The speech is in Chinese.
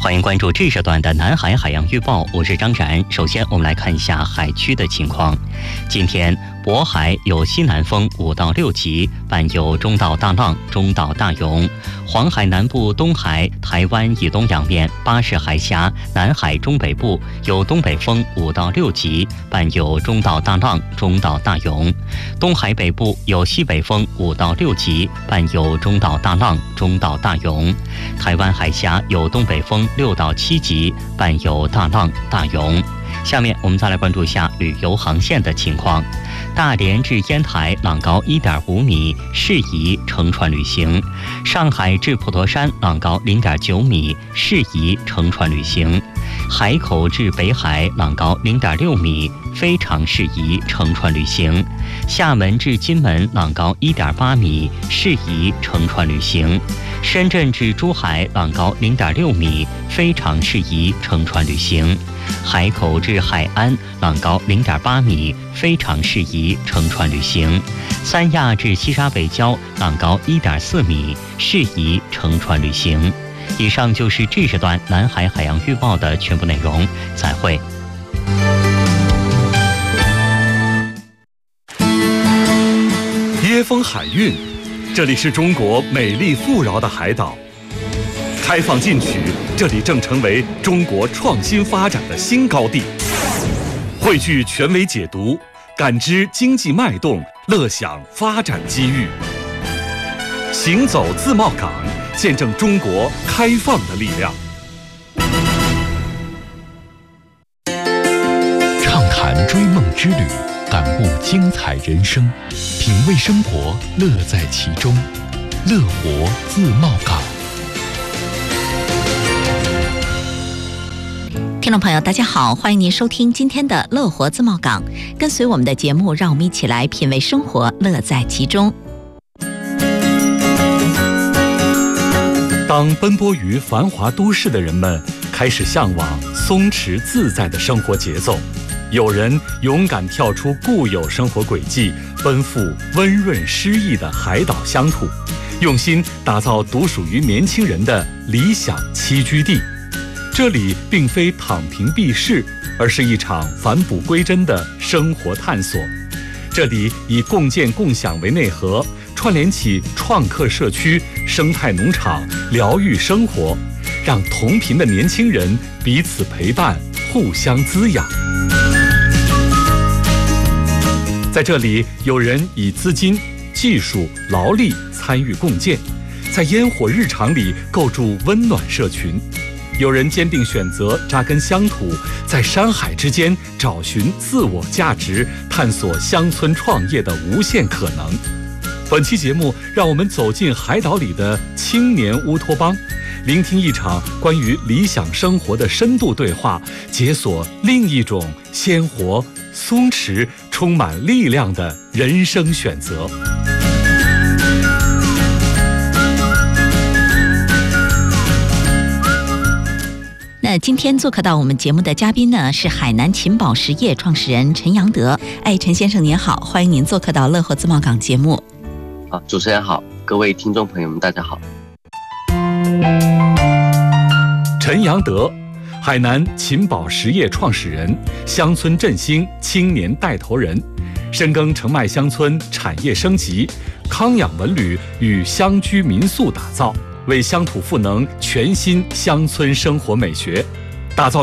欢迎关注这时段的南海海洋预报，我是张展。首先我们来看一下海区的情况。今天渤海有西南风5到6级，伴有中到大浪、中到大涌；黄海南部、东海、台湾以东两面巴士海峡、南海中北部有东北风5到6级，伴有中到大浪、中到大涌；东海北部有西北风5到6级，伴有中到大浪、中到大涌；台湾海峡有东北风6到7级，伴有大浪、大涌。下面我们再来关注一下旅游航线的情况。大连至烟台浪高1.5米，适宜乘船旅行；上海至普陀山浪高0.9米，适宜乘船旅行；海口至北海浪高0.6米，非常适宜乘船旅行；厦门至金门浪高1.8米，适宜乘船旅行；深圳至珠海浪高0.6米，非常适宜乘船旅行；海口至海安浪高0.8米，非常适宜乘船旅行；三亚至西沙北礁浪高1.4米，适宜乘船旅行。以上就是这时段南海海洋预报的全部内容，再会。 椰风海韵，这里是中国美丽富饶的海岛。开放进取，这里正成为中国创新发展的新高地。汇聚权威解读，感知经济脉动，乐享发展机遇。行走自贸港，见证中国开放的力量。 畅谈追梦之旅，感悟精彩人生，品味生活，乐在其中。乐活自贸港。 听众朋友大家好，欢迎您收听今天的乐活自贸港，跟随我们的节目，让我们一起来品味生活，乐在其中。 当奔波于繁华都市的人们开始向往松弛自在的生活节奏，有人勇敢跳出固有生活轨迹，奔赴温润诗意的海岛乡土，用心打造独属于年轻人的理想栖居地。这里并非躺平避世，而是一场返璞归真的生活探索。这里以共建共享为内核，串联起创客社区、生态农场、疗愈生活，让同频的年轻人彼此陪伴，互相滋养。在这里，有人以资金、技术、劳力参与共建，在烟火日常里构筑温暖社群；有人坚定选择扎根乡土，在山海之间找寻自我价值，探索乡村创业的无限可能。本期节目，让我们走进海岛里的青年乌托邦，聆听一场关于理想生活的深度对话，解锁另一种鲜活、松弛、充满力量的人生选择。 那今天做客到我们节目的嘉宾呢，是海南勤宝实业创始人陈阳德。陈先生您好，欢迎您做客到乐活自贸港节目。 主持人好，各位听众朋友们大家好。 陈阳德，海南勤宝实业创始人，乡村振兴青年带头人，深耕澄迈乡村产业升级、康养文旅与乡居民宿打造，为乡土赋能全新乡村生活美学，打造